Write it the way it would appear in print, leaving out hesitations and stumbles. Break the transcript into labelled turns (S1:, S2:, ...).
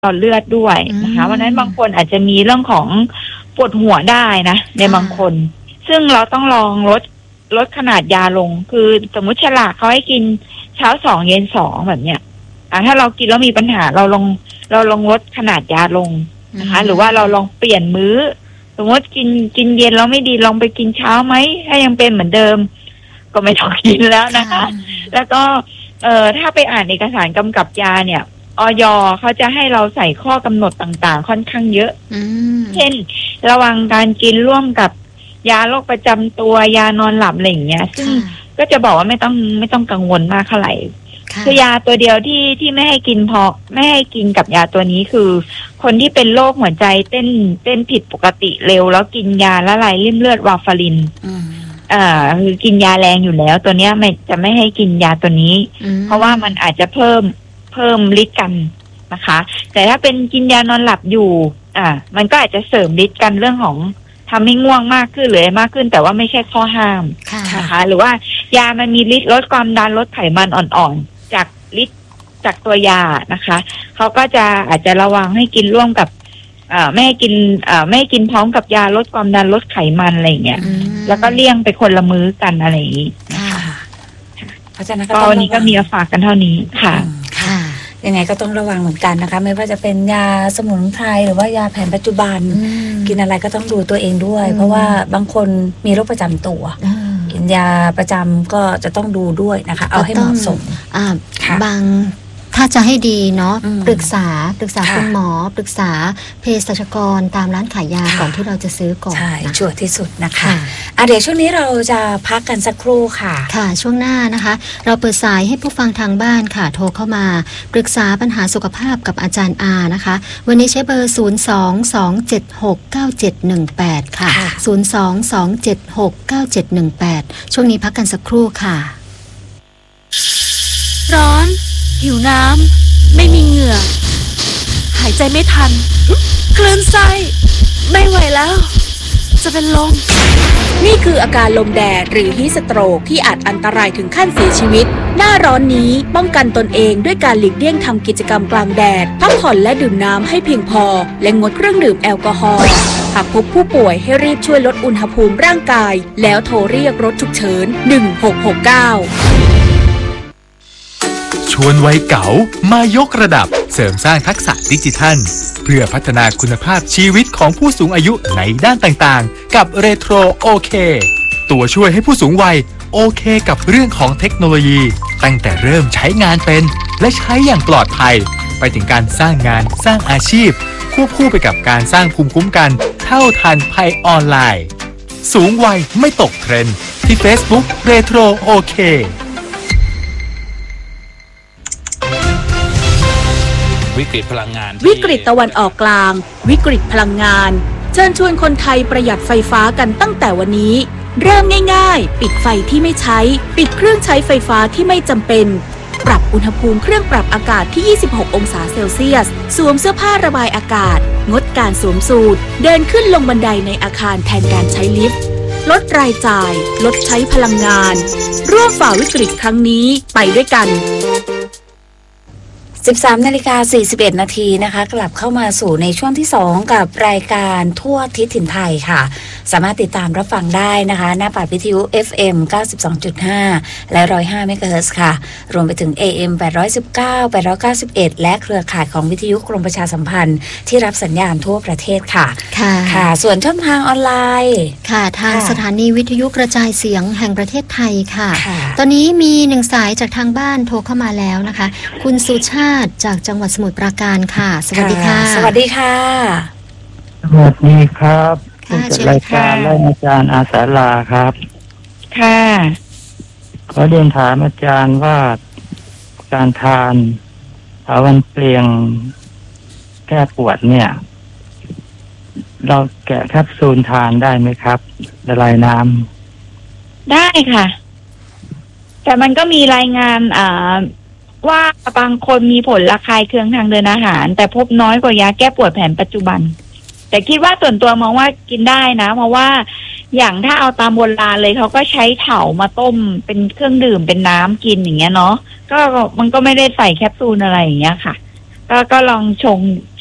S1: หลอดเลือดด้วยนะคะเพราะนั้นบางคนอาจจะมีเรื่องของปวดหัวได้นะในบางคนซึ่งเราต้องลองลดขนาดยาลงคือสมมุติฉลากเขาให้กินเช้า2เย็น2แบบเนี้ยถ้าเรากินแล้วมีปัญหาเราลองลดขนาดยาลงนะคะหรือว่าเราลองเปลี่ยนมื้อสมมติกินเย็นแล้วไม่ดีลองไปกินเช้าไหมถ้ายังเป็นเหมือนเดิมก็ไม่ต้องกินแล้วนะคะแล้วก็ถ้าไปอ่านเอกสารกำกับยาเนี่ยอย.เขาจะให้เราใส่ข้อกำหนดต่างๆค่อนข้างเยอะเช่นระวังการกินร่วมกับยาโรคประจำตัวยานอนหลับอะไรอย่างเงี้ยซึ่งก็จะบอกว่าไม่ต้องกังวลมากเท่าไหร่คือยาตัวเดียวที่ไม่ให้กินไม่ให้กินกับยาตัวนี้คือคนที่เป็นโรคหัวใจเต้นผิดปกติเร็วแล้วกินยาละลายริ่มเลือดวาฟารินคือกินยาแรงอยู่แล้วตัวเนี้ยไม่ให้กินยาตัวนี้เพราะว่ามันอาจจะเพิ่มฤทธิ์กันนะคะแต่ถ้าเป็นกินยานอนหลับอยู่มันก็อาจจะเสริมฤทธิ์กันเรื่องของทำให้ง่วงมากขึ้นหรือมากขึ้นแต่ว่าไม่ใช่ข้อห้ามนะคะหรือว่ายามันมีฤทธิ์ลดความดันลดไขมันอ่อนๆจากฤทธิ์จากตัวยานะคะเขาก็จะอาจจะระวังให้กินร่วมกับไม่ให้กินพร้อมกับยาลดความดันลดไขมันอะไรอย่างเงี้ยแล้วก็เลี่ยงไปคนละมื้อกันอะไรอย่างนี้
S2: เพราะฉะนั้นก็
S1: วันนี้ก็มีฝากกันเท่านี้ค่ะ
S2: ยังไงก็ต้องระวังเหมือนกันนะคะไม่ว่าจะเป็นยาสมุนไพรหรือว่ายาแผนปัจจุบันกินอะไรก็ต้องดูตัวเองด้วยเพราะว่าบางคนมีโรคประจำตัวกินยาประจำก็จะต้องดูด้วยนะคะเอาให้เหมาะสม
S3: บางถ้าจะให้ดีเนาะปรึกษาคุณหมอปรึกษาเภสัชกรตามร้านขายยาก่อนที่เราจะซื้อก่อน
S2: ใช่ชัวร์ที่สุดนะคะเดี๋ยวช่วงนี้เราจะพักกันสักครู่ค่ะ
S3: ค่ะช่วงหน้านะคะเราเปิดสายให้ผู้ฟังทางบ้านค่ะโทรเข้ามาปรึกษาปัญหาสุขภาพกับอาจารย์อานะคะวันนี้ใช้เบอร์022769718ค่ะ022769718ช่วงนี้พักกันสักครู่ค่ะ
S4: ร้อนหิวน้ำไม่มีเหงื่อหายใจไม่ทันคลื่นไส้ไม่ไหวแล้วจะเป็นลม
S5: นี่คืออาการลมแดดหรือฮีทสโตรกที่อาจอันตรายถึงขั้นเสียชีวิตหน้าร้อนนี้ป้องกันตนเองด้วยการหลีกเลี่ยงทำกิจกรรมกลางแดดพักผ่อนและดื่มน้ำให้เพียงพอและงดเครื่องดื่มแอลกอฮอล์หากพบผู้ป่วยให้รีบช่วยลดอุณหภูมิร่างกายแล้วโทรเรียกรถฉุกเฉิน1669
S6: ชวนวัยเก๋ามายกระดับเสริมสร้างทักษะดิจิทัลเพื่อพัฒนาคุณภาพชีวิตของผู้สูงอายุในด้านต่างๆกับเรโทรโอเคตัวช่วยให้ผู้สูงวัยโอเคกับเรื่องของเทคโนโลยีตั้งแต่เริ่มใช้งานเป็นและใช้อย่างปลอดภัยไปถึงการสร้างงานสร้างอาชีพควบคู่ไปกับการสร้างภูมิคุ้มกันเท่าทันภัยออนไลน์สูงวัยไม่ตกเทรนด์ที่ Facebook เรโทรโอเค
S5: วิกฤตพลังงานวิกฤตตะวันออกกลางวิกฤตพลังงานเชิญชวนคนไทยประหยัดไฟฟ้ากันตั้งแต่วันนี้เริ่มง่ายๆปิดไฟที่ไม่ใช้ปิดเครื่องใช้ไฟฟ้าที่ไม่จำเป็นปรับอุณหภูมิเครื่องปรับอากาศที่26องศาเซลเซียสสวมเสื้อผ้าระบายอากาศงดการสวมสูทเดินขึ้นลงบันไดในอาคารแทนการใช้ลิฟต์ลดรายจ่ายลดใช้พลังงานร่วมฝ่าวิกฤตครั้งนี้ไปด้วยกัน
S2: 13:41 นาทีนะคะกลับเข้ามาสู่ในช่วงที่2กับรายการทั่วทิศถิ่นไทยค่ะสามารถติดตามรับฟังได้นะคะหน้าปัดวิทยุ FM 92.5 และ 105 เมกะเฮิรตซ์ค่ะรวมไปถึง AM 819 891 และเครือข่ายของวิทยุกรมประชาสัมพันธ์ที่รับสัญญาณทั่วประเทศค่ะค่ะส่วนช่องทางออนไลน์
S3: ค่ะทางสถานีวิทยุกระจายเสียงแห่งประเทศไทยค่ะตอนนี้มี1สายจากทางบ้านโทรเข้ามาแล้วนะคะคุณสุชาติจากจังหวัดสมุทรปราการค่ะสวัสดีค่ะ
S2: สวัสดีค่ะ
S7: สวัสดีครับผู้จัดรายการและอาจารย์อาสาลาครับ
S1: ค่ะ
S7: ขอเรียนถามอาจารย์ว่าการทานถาวันเปลียงแก้ปวดเนี่ยเราแกะแคปซูลทานได้ไหมครับละลายน้
S1: ำได้ค่ะแต่มันก็มีรายงานว่าบางคนมีผลระคายเคืองทางเดินอาหารแต่พบน้อยกว่ายาแก้ปวดแผนปัจจุบันแต่คิดว่าส่วนตัวมองว่ากินได้นะเพราะว่าอย่างถ้าเอาตามโบราณเลยเขาก็ใช้เถามาต้มเป็นเครื่องดื่มเป็นน้ำกินอย่างเงี้ยเนาะก็มันก็ไม่ได้ใส่แคปซูลอะไรอย่างเงี้ยค่ะก็ลองชง